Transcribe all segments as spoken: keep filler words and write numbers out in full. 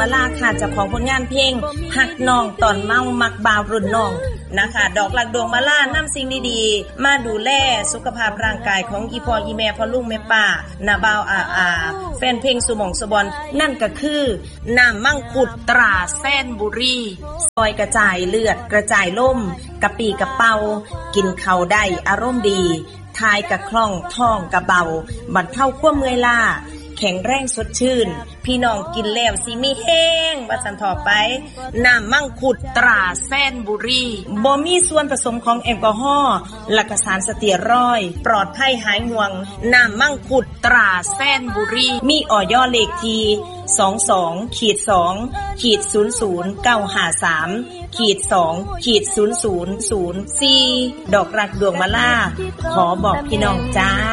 ลาค่ะเจ้าของผลงานเพลงหักน้องตอนเมามักบ่าวรุ่นน้องนะคะดอกหลักดวงมาล่านำสิ่งดีๆมาดูแลสุขภาพร่างกายของอีพ่ออีแม่พ่อลุงแม่ป้านาบ่าวอาอาแฟนเพลงสุหม่องสุบอนนั่นก็คือน้ำมังคุดตราแซนบุรีซอยกระจายเลือดกระจายล่มกะปีกระเป๋ากินข้าวได้อารมณ์ดีทายกะคล่องท้องกะเบาบรรเทาความเมื่อยล้าแข็งแรงสดชื่นพี่น้องกินแล้วสิมีแห้งว่าสันต่อไปน้ำมังคุดตราแซนบุรีบ่มีส่วนผสมของแอลกอฮอล์และก็สารสเตียรอยด์ปลอดภัยหายห่วงน้ำมังคุดตราแซนบุรีมีออยเลขที่ สองสอง สอง ศูนย์ ศูนย์ เก้า ห้า สาม สอง ศูนย์ ศูนย์ ศูนย์ สี่ ดอกรักดวงมะล่าขอบอกพี่น้องจ้า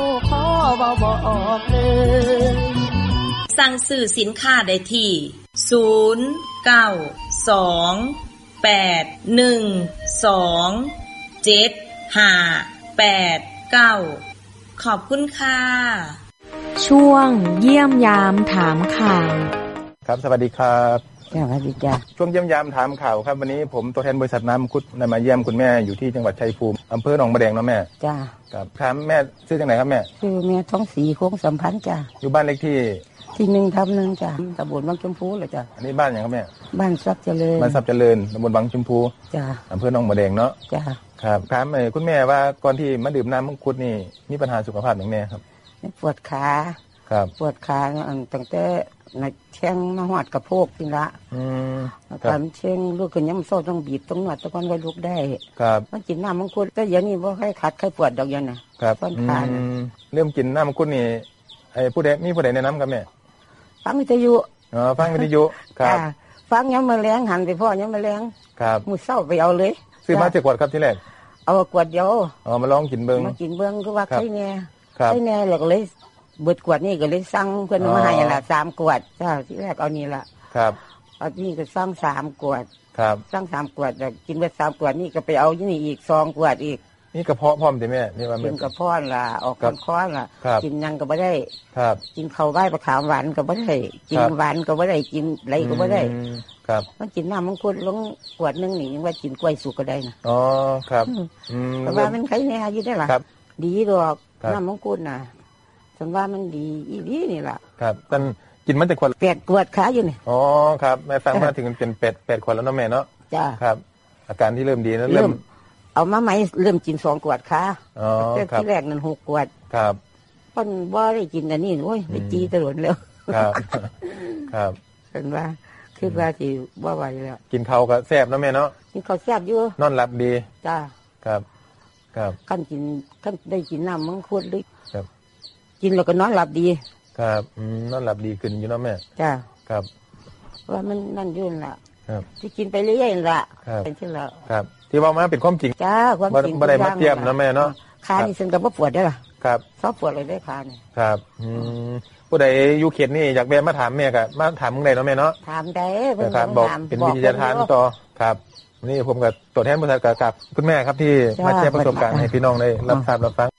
สั่งซื้อสินค้าได้ที่ศูนย์ เก้า สอง แปด หนึ่ง สอง เจ็ด ห้า แปด เก้าขอบคุณค่ะช่วงเยี่ยมยามถามข่าวครับสวัสดีครับสวัสดีจ้ะช่วงเยี่ยมยามถามข่าวครับวันนี้ผมตัวแทนบริษัทน้ำมังคุดได้มาเยี่ยมคุณแม่อยู่ที่จังหวัดชัยภูมิอำเภอหนองมะแดงเนาะแม่จ้ะครับครับแม่ชื่อจังไหนครับแม่ชื่อแม่ท้องศรีโค้งสัมพันธ์จ้ะอยู่บ้านเลขที่ที่หนึ่งทับหนึ่งจ้ะตำบลบางชมพูเลยจ้ะอันนี้บ้านอย่างครับแม่บ้านทรัพย์เจริญบ้านทรัพย์เจริญตำบลบางชมพูจ้ะอำเภอหนองมะแดงเนาะจ้ะครับถามคุณแม่ว่าก่อนที่มาดื่มน้ำมังคุดนี่มีปัญหาสุขภาพอย่างแน่ครับปวดขาครับปวดขาตั้งแต่ในแข้งมาหอดกระโพกนี่ละอืมการเช่งลูกขึ้นย้ำโซ่ต้องบีบต้องหนวดตะกอนไว้ลูกได้ครับมันกินน้ำมังคุดแต่อย่างนี้ว่าใครขัดใครปวดดอกยันนะครับต้นขาเริ่มกินน้ำมังคุดนี่ไอ้ผู้ใดมีผู้ใดแนะนำครับแม่ฟังวิทยุอ๋อฟังวิทยุครับฟังย้ำมาแรงหันไปพ่อย้ำมาแรงครับมือเศร้าไปเอาเลยซื้อมาจากขวดครับที่แรกเอาขวดเดียวอ๋อมาลองกินเบิ้งมากินเบิ้งก็ว่าใช่แน่ใช่แน่หลักเลยเบิดขวดนี่ก็เลยสั่งเพื่อนมาให้ละสามขวดจ้าที่แรกเอานี่ละครับเอานี่ก็สั่งสามขวดครับสั่งสามขวดแต่กินเบิดสามขวดนี่ก็ไปเอาที่นี่อีกสองขวดอีกนี่กระเพาะพร้อมใช่ไหมนี่ว่ากินกระเพาะล่ะออกก้อนๆล่ะกินยังก็ไม่ได้ครับกินข้าวใบประขามหวานก็ไม่ได้กินหวานก็ไม่ได้กินอะไรก็ไม่ได้ครับมันกินน้ำมังคุดลงขวดนึงนี่ยังว่ากินกล้วยสุกก็ได้นะอ๋อครับแต่ว่ามันใครเนี่ยยืดได้หรอดีดอกน้ำมังคุดน่ะฉันว่ามันดีอีดีนี่แหละครับท่านกินมันแต่ขวดแปดขวดขาอยู่นี่อ๋อครับแม่ฟังมาถึงเป็นแปดแปดขวดแล้วเนาะแม่เนาะจ้าครับอาการที่เริ่มดีแล้วเริ่มเอามาใหม่เริ่มกินสองขวดขาอ๋อครับที่แรกนั้นหกขวดครับคนว่าได้กินอันนี้โอ้ยไปจีตลอดแล้วครับครับฉันว่าคิดว่าที่ว่าไหวแล้วกินข้าวก็แซ่บเนาะแม่เนาะกินข้าวแซ่บอยู่นอนหลับดีจ้าครับครับขั้นกินขั้นได้กินน้ำมังคุดด้วยครับกินแล้วก็นอนหลับดีครับอืมนอนหลับดีขึ้นอยู่เนาะแม่จ้าครับว่ามันนั่นยุ่นละครับที่กินไปเรื่อยๆละเป็นเช่นละครับที่ว่ามาเป็นความจริงจ้าความจริงบ่ได้มาเทียมเนาะแม่เนาะขานี่ฉันก็บ่ปวดได้ล่ะครับซอปวดเลยได้ขานี่ครับอืมผู้ใดอยู่เขตนี่อยากแวะมาถามแม่ก็มาถามมึงได้เนาะแม่เนาะถามได้เพิ่นบอกเป็นวิทยาทานต่อครับนี่ผมกับตัวแทนบริษัทกับคุณแม่ครับที่มาแชร์ประสบการณ์ให้พี่น้องได้รับทราบรับฟัง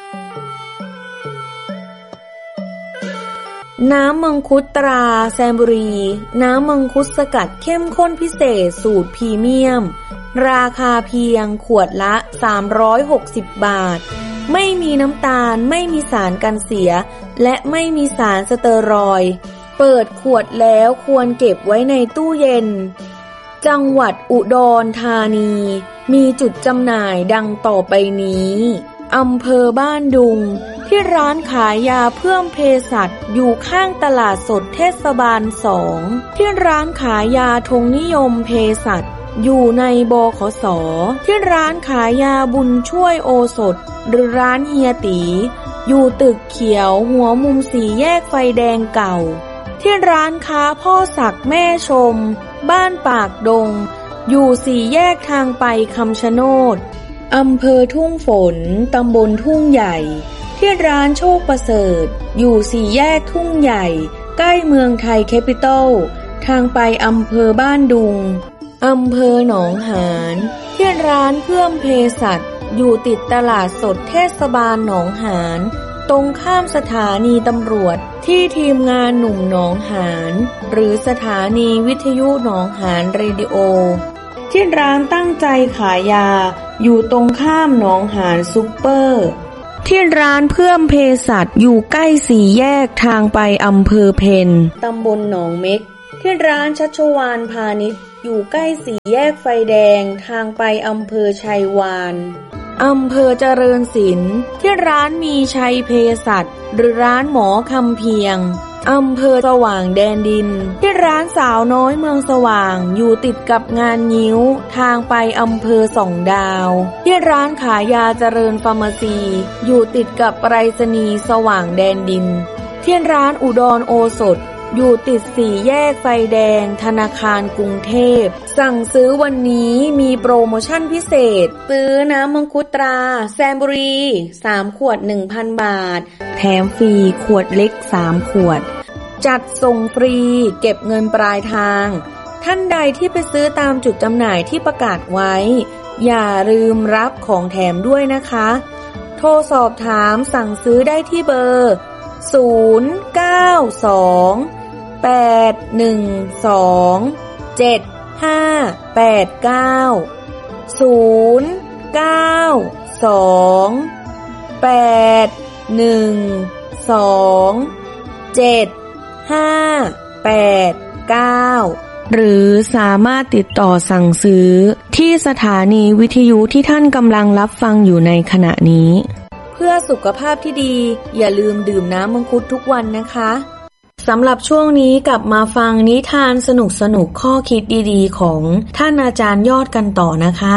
น้ำมังคุดตราแซมบุรีน้ำมังคุดสกัดเข้มข้นพิเศษสูตรพรีเมียมราคาเพียงขวดละสามร้อยหกสิบบาทไม่มีน้ำตาลไม่มีสารกันเสียและไม่มีสารสเตอรอยด์เปิดขวดแล้วควรเก็บไว้ในตู้เย็นจังหวัดอุดรธานีมีจุดจำหน่ายดังต่อไปนี้อำเภอบ้านดุงที่ร้านขายยาเพื่อมเภสัชอยู่ข้างตลาดสดเทศบาลสองที่ร้านขายยาธงนิยมเภสัชอยู่ในบขส.ที่ร้านขายยาบุญช่วยโอสถหรือร้านเฮียตีอยู่ตึกเขียวหัวมุมสี่แยกไฟแดงเก่าที่ร้านค้าพ่อศักดิ์แม่ชมบ้านปากดงอยู่สี่แยกทางไปคำชะโนดอำเภอทุ่งฝนตำบลทุ่งใหญ่ที่ร้านโชคประเสริฐอยู่สี่แยกทุ่งใหญ่ใกล้เมืองไทยแคปิตอลทางไปอำเภอบ้านดุงอำเภอหนองหานที่ร้านเพื่อมเภสัชอยู่ติดตลาดสดเทศบาลหนองหานตรงข้ามสถานีตำรวจที่ทีมงานหนุ่มหนองหานหรือสถานีวิทยุหนองหานเรดิโอที่ร้านตั้งใจขายยาอยู่ตรงข้ามหนองหานซุปเปอร์ที่ร้านเพื่อมเภสัชอยู่ใกล้สี่แยกทางไปอำเภอเพ็ญตำบลหนองเม็กที่ร้านชัชวาลพาณิชย์อยู่ใกล้สี่แยกไฟแดงทางไปอำเภอชัยวาลอำเภอเจริญศิลป์ที่ร้านมีชัยเภสัชหรือร้านหมอคำเพียงอำเภอสว่างแดนดินที่ร้านสาวน้อยเมืองสว่างอยู่ติดกับงานงิ้วทางไปอำเภอสองดาวที่ร้านขายยาเจริญฟาร์มาซีอยู่ติดกับไปรษณีย์สว่างแดนดินที่ร้านอุดรโอสถอยู่ติดสี่แยกไฟแดงธนาคารกรุงเทพสั่งซื้อวันนี้มีโปรโมชั่นพิเศษซื้อน้ำมังคุดตราแซมบุรีสามขวด หนึ่งพัน บาทแถมฟรีขวดเล็กสามขวดจัดส่งฟรีเก็บเงินปลายทางท่านใดที่ไปซื้อตามจุดจำหน่ายที่ประกาศไว้อย่าลืมรับของแถมด้วยนะคะโทรสอบถามสั่งซื้อได้ที่เบอร์ศูนย์ เก้า สอง แปด หนึ่ง สอง เจ็ด ห้า แปด เก้า ศูนย์ เก้า สอง แปด หนึ่ง สอง เจ็ด ห้า แปด เก้าหรือสามารถติดต่อสั่งซื้อที่สถานีวิทยุที่ท่านกำลังรับฟังอยู่ในขณะนี้เพื่อสุขภาพที่ดีอย่าลืมดื่มน้ำมังคุดทุกวันนะคะสำหรับช่วงนี้กลับมาฟังนิทานสนุกๆข้อคิดดีๆของท่านอาจารย์ยอดกันต่อนะคะ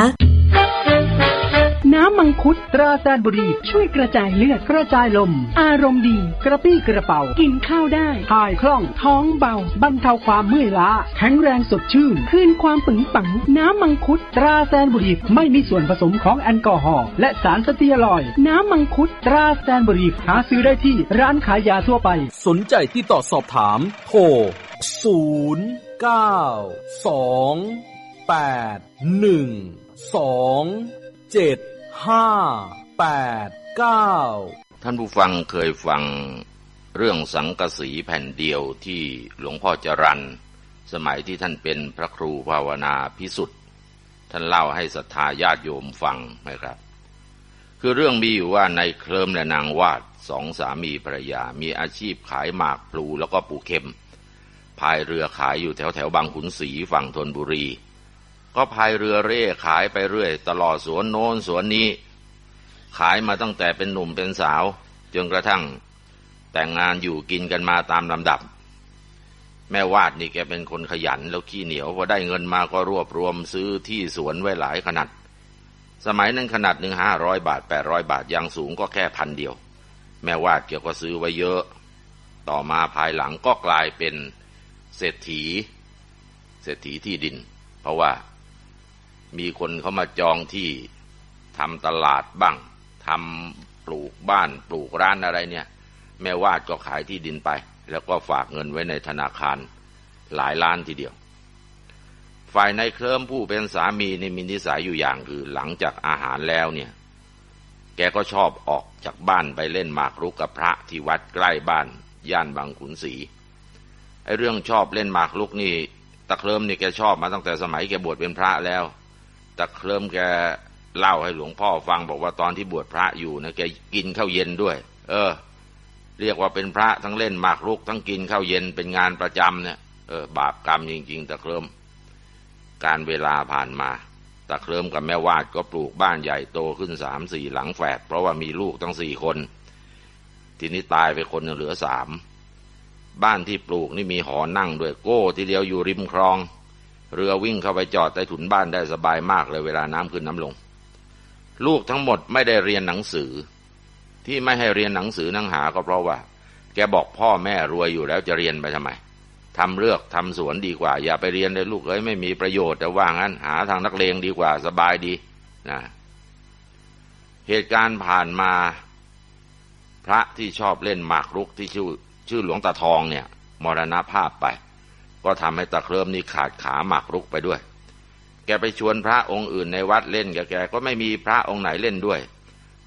น้ำมังคุดตราแซนบุรีช่วยกระจายเลือดกระจายลมอารมณ์ดีกระปี้กระเป๋ากินข้าวได้ถ่ายคล่องท้องเบาบรรเทาความเมื่อยล้าแข็งแรงสดชื่นคืนความปึงปังน้ำมังคุดตราแซนบุรีไม่มีส่วนผสมของแอลกอฮอล์และสารสเตียรอยด์น้ำมังคุดตราแซนบุรีหาซื้อได้ที่ร้านขายยาทั่วไปสนใจที่ต่อสอบถามโทรศูนย์ เก้า สอง แปด หนึ่ง สอง เจ็ดห้า แปด เก้าท่านผู้ฟังเคยฟังเรื่องสังกะสีแผ่นเดียวที่หลวงพ่อจรัญสมัยที่ท่านเป็นพระครูภาวนาพิสุทธิ์ท่านเล่าให้ศรัทธาญาติโยมฟังไหมครับคือเรื่องมีอยู่ว่าในเคลิมและนางวาดสองสามีภรรยามีอาชีพขายหมากพลูแล้วก็ปูเข็มพายเรือขายอยู่แถวแถวบางขุนศรีฝั่งธนบุรีก็พายเรือเร่ขายไปเรื่อยตลอดสวนโน้นสวนนี้ขายมาตั้งแต่เป็นหนุ่มเป็นสาวจนกระทั่งแต่งงานอยู่กินกันมาตามลำดับแม่วาดนี่แกเป็นคนขยันแล้วขี้เหนียวพอได้เงินมาก็รวบรวมซื้อที่สวนไว้หลายขนาดสมัยนั้นขนาดหนึ่งห้าร้อยบาทแปดร้อยบาทอย่างสูงก็แค่พันเดียวแม่วาดแกก็ซื้อไว้เยอะต่อมาภายหลังก็กลายเป็นเศรษฐีเศรษฐีที่ดินเพราะว่ามีคนเขามาจองที่ทำตลาดบ้างทำปลูกบ้านปลูกร้านอะไรเนี่ยแม่วาดก็ขายที่ดินไปแล้วก็ฝากเงินไว้ในธนาคารหลายล้านทีเดียวฝ่ายในเคลิ้มผู้เป็นสามีนี่มีนิสัยอยู่อย่างคือหลังจากอาหารแล้วเนี่ยแกก็ชอบออกจากบ้านไปเล่นหมากรุกกับพระที่วัดใกล้บ้านย่านบางขุนศรีไอ้เรื่องชอบเล่นหมากรุกนี่ตะเคลิ้มนี่แกชอบมาตั้งแต่สมัยแกบวชเป็นพระแล้วตะเคลิ้มแกเล่าให้หลวงพ่อฟังบอกว่าตอนที่บวชพระอยู่นะแกกินข้าวเย็นด้วยเออเรียกว่าเป็นพระทั้งเล่นหมากรุกทั้งกินข้าวเย็นเป็นงานประจำเนี่ยเออบาปกรรมจริงๆตะเคลิ้มการเวลาผ่านมาตะเคลิ้มกับแม่วาดก็ปลูกบ้านใหญ่โตขึ้นสามสี่หลังแฝดเพราะว่ามีลูกทั้งสี่คนทีนี้ตายไปคนเหลือสามบ้านที่ปลูกนี่มีหอนั่งด้วยโก้ทีเดียวอยู่ริมคลองเรือวิ่งเข้าไปจอดใต้ถุนบ้านได้สบายมากเลยเวลาน้ำขึ้นน้ำลงลูกทั้งหมดไม่ได้เรียนหนังสือที่ไม่ให้เรียนหนังสือนังหาก็เพราะว่าแกบอกพ่อแม่รวยอยู่แล้วจะเรียนไปทำไมทำเลือกทำสวนดีกว่าอย่าไปเรียนเลยลูกเอ้ยไม่มีประโยชน์แต่ว่างั้นหาทางนักเลงดีกว่าสบายดีนะเหตุการณ์ผ่านมาพระที่ชอบเล่นหมากรุกที่ชื่อชื่อหลวงตาทองเนี่ยมรณภาพไปก็ทำให้ตะเคลิ้มนี่ขาดขาหมากรุกไปด้วยแกไปชวนพระองค์อื่นในวัดเล่นกับแกก็ไม่มีพระองค์ไหนเล่นด้วย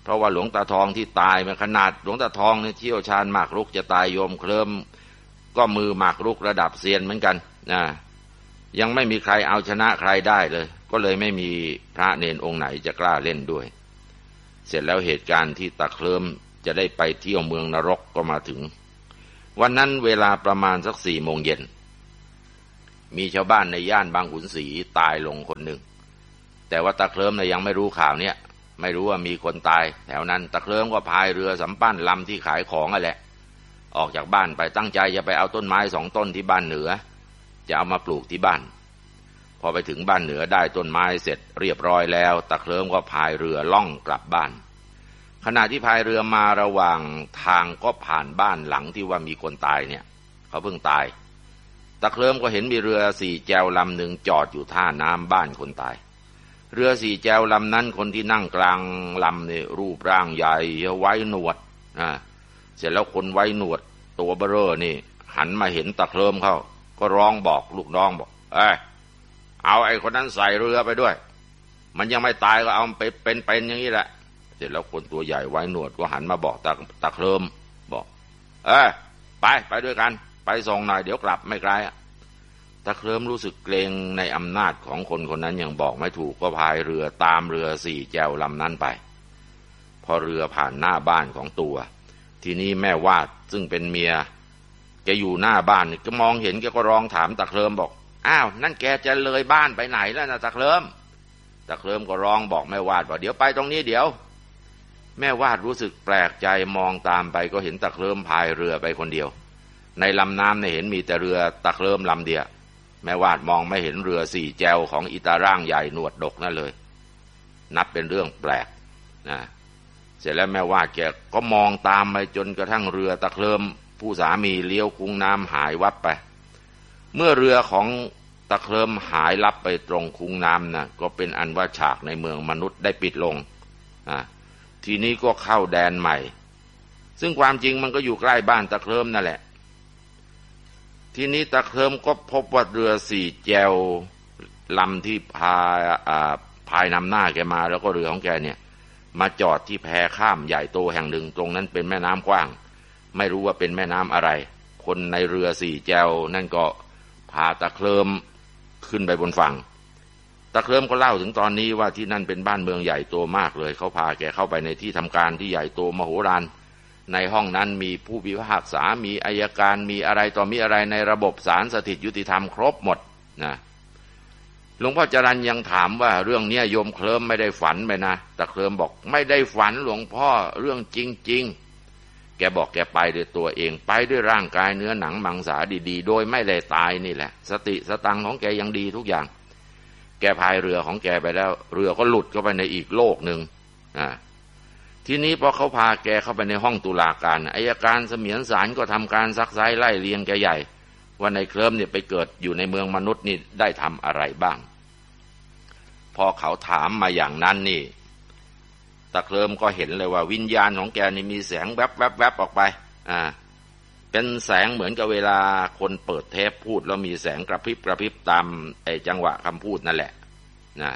เพราะว่าหลวงตาทองที่ตายมันขนาดหลวงตาทองเนี่ยเชี่ยวชาญหมากรุกจะตายโยมเคลิ้มก็มือหมากรุกระดับเซียนเหมือนกันนะยังไม่มีใครเอาชนะใครได้เลยก็เลยไม่มีพระเนนองค์ไหนจะกล้าเล่นด้วยเสร็จแล้วเหตุการณ์ที่ตาเคลิ้มจะได้ไปเที่ยวเมืองนรกก็มาถึงวันนั้นเวลาประมาณสักสี่โมงเย็นมีชาวบ้านในย่านบางขุนศรีตายลงคนหนึ่งแต่ว่าตาเคลิ้มเนี่ยยังไม่รู้ข่าวเนี้ยไม่รู้ว่ามีคนตายแถวนั้นตาเคลิ้มก็พายเรือสำปั้นลำที่ขายของนั่นแหละออกจากบ้านไปตั้งใจจะไปเอาต้นไม้สองต้นที่บ้านเหนือจะเอามาปลูกที่บ้านพอไปถึงบ้านเหนือได้ต้นไม้เสร็จเรียบร้อยแล้วตาเคลิ้มก็พายเรือล่องกลับบ้านขณะที่พายเรือมาระหว่างทางก็ผ่านบ้านหลังที่ว่ามีคนตายเนี่ยเขาเพิ่งตายตาเคลิ้มก็เห็นมีเรือสี่แจวลำหนึ่งจอดอยู่ท่าน้ำบ้านคนตายเรือสี่แจวลำนั้นคนที่นั่งกลางลำเนี่ยรูปร่างใหญ่ไว้หนวดอ่าเสร็จแล้วคนไว้หนวดตัวเบ้อเร่อนี่หันมาเห็นตาเคลิ้มเข้าก็ร้องบอกลูกน้องบอกเอ้ยเอาไอ้คนนั้นใส่เรือไปด้วยมันยังไม่ตายก็เอาไปเป็นเป็นอย่างนี้แหละเสร็จแล้วคนตัวใหญ่ไว้หนวดก็หันมาบอกตาตาเคลิ้มบอกเอ้ยไปไปด้วยกันไปส่งหน่อยเดี๋ยวกลับไม่ไกลตาเคลิ้มรู้สึกเกรงในอำนาจของคนคนนั้นยังบอกไม่ถูกก็พายเรือตามเรือสี่แจวลำนั้นไปพอเรือผ่านหน้าบ้านของตัวทีนี้แม่วาดซึ่งเป็นเมียแกอยู่หน้าบ้านก็มองเห็นแกก็ร้องถามตาเคลิ้มบอกอ้าวนั่นแกจะเลยบ้านไปไหนแล้วนะตาเคลิ้มตาเคลิ้มก็ร้องบอกแม่วาดว่าเดี๋ยวไปตรงนี้เดี๋ยวแม่วาดรู้สึกแปลกใจมองตามไปก็เห็นตาเคลิ้มพายเรือไปคนเดียวในลำน้ำเนี่ยเห็นมีแต่เรือตาเคลิ้มลำเดียวแม่วาดมองไม่เห็นเรือสี่แจวของอิตาร่างใหญ่หนวดดกนั่นเลยนับเป็นเรื่องแปลกนะเสร็จแล้วแม่วาดแกก็มองตามไปจนกระทั่งเรือตาเคลิ้มผู้สามีเลี้ยวคุ้งน้ำหายวับไปเมื่อเรือของตาเคลิ้มหายลับไปตรงคุ้งน้ำนะก็เป็นอันว่าฉากในเมืองมนุษย์ได้ปิดลงอ่าทีนี้ก็เข้าแดนใหม่ซึ่งความจริงมันก็อยู่ใกล้บ้านตาเคลิ้มนั่นแหละทีนี้ตาเคลิ้มก็พบว่าเรือสี่แจวลำที่พาอ่าพายนำหน้าแกมาแล้วก็เรือของแกเนี่ยมาจอดที่แพข้ามใหญ่โตแห่งหนึ่งตรงนั้นเป็นแม่น้ำกว้างไม่รู้ว่าเป็นแม่น้ำอะไรคนในเรือสี่แจวนั่นก็พาตาเคลิ้มขึ้นไปบนฝั่งตาเคลิ้มก็เล่าถึงตอนนี้ว่าที่นั่นเป็นบ้านเมืองใหญ่โตมากเลยเขาพาแกเข้าไปในที่ทำการที่ใหญ่โตมโหฬารในห้องนั้นมีผู้พิพากษามีอัยการมีอะไรต่อมีอะไรในระบบศาลสถิตยุติธรรมครบหมดนะหลวงพ่อจรัญยังถามว่าเรื่องนี้โยมเคลิ้มไม่ได้ฝันไปนะตาเคลิ้มบอกไม่ได้ฝันหลวงพ่อเรื่องจริงๆแกบอกแกไปด้วยตัวเองไปด้วยร่างกายเนื้อหนังมังสาดีๆโดยไม่ได้ตายนี่แหละสติสตังของแกยังดีทุกอย่างแกพายเรือของแกไปแล้วเรือก็หลุดเข้าไปในอีกโลกหนึ่งอ่าทีนี้พอเขาพาแกเข้าไปในห้องตุลาการอัยการเสมียนศาลก็ทำการซักไซ้ไล่เลียงแกใหญ่ว่าในเคลิ้มเนี่ยไปเกิดอยู่ในเมืองมนุษย์นี่ได้ทำอะไรบ้างพอเขาถามมาอย่างนั้นนี่ตาเคลิ้มก็เห็นเลยว่าวิญญาณของแกนี่มีแสงแวบแวบแวบออกไปอ่าเป็นแสงเหมือนกับเวลาคนเปิดเทปพูดแล้วมีแสงกระพริบกระพริบตามไอ้จังหวะคำพูดนั่นแหละนะ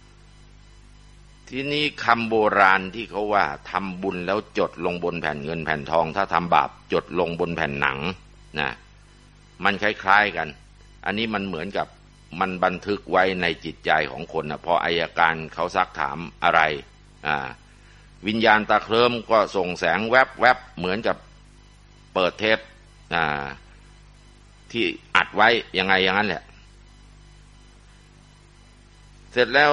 ทีนี้คำโบราณที่เขาว่าทำบุญแล้วจดลงบนแผ่นเงินแผ่นทองถ้าทำบาปจดลงบนแผ่นหนังนะมันคล้ายๆกันอันนี้มันเหมือนกับมันบันทึกไว้ในจิตใจของคนนะพออัยการเขาซักถามอะไรอ่าวิญญาณตาเคลิ้มก็ส่งแสงแวบแวบเหมือนกับเปิดเทปอ่าที่อัดไว้ยังไงอย่างนั้นแหละเสร็จแล้ว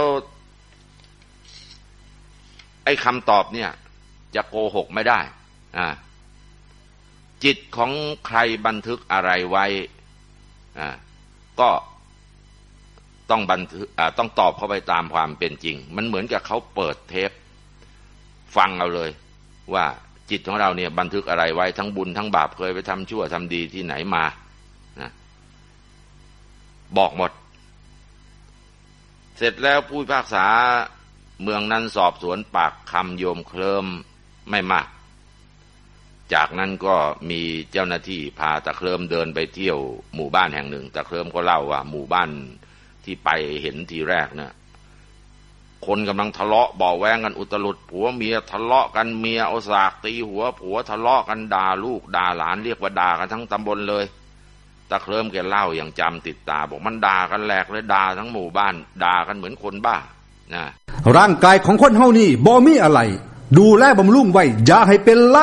ไอ้คำตอบเนี่ยจะโกหกไม่ได้อ่าจิตของใครบันทึกอะไรไว้อ่าก็ต้องบันทึกอ่าต้องตอบเข้าไปตามความเป็นจริงมันเหมือนกับเขาเปิดเทปฟังเอาเลยว่าจิตของเราเนี่ยบันทึกอะไรไว้ทั้งบุญทั้งบาปเคยไปทำชั่วทำดีที่ไหนมานะบอกหมดเสร็จแล้วผู้พิพากษาเมืองนั้นสอบสวนปากคำโยมเคลิ้มไม่มากจากนั้นก็มีเจ้าหน้าที่พาตาเคลิ้มเดินไปเที่ยวหมู่บ้านแห่งหนึ่งตาเคลิ้มก็เล่าว่าหมู่บ้านที่ไปเห็นทีแรกนะคนกำลังทะเลาะเบาะแวงกันอุตลุดผัวเมียทะเลาะกันเมียเอาสากตีหัวผัวทะเลาะกันด่าลูกด่าหลานเรียกว่าด่ากันทั้งตำบลเลยตาเคลิ้มแกเล่าอย่างจำติดตาบอกมันด่ากันแหลกเลยด่าทั้งหมู่บ้านด่ากันเหมือนคนบ้านะร่างกายของคนเฮานี่บ่มีอะไรดูแลบำรุงไว้อย่าให้เป็นล